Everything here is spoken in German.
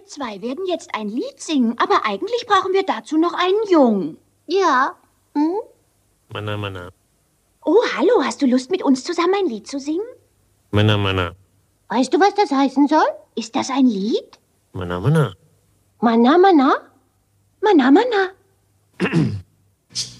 zwei werden jetzt ein Lied singen, aber eigentlich brauchen wir dazu noch einen Jungen. Ja. Hm? Mana, mana. Oh, hallo, hast du Lust, mit uns zusammen ein Lied zu singen? Mana, mana. Weißt du, was das heißen soll? Ist das ein Lied? Mana, mana. Mana, mana? Mana, mana.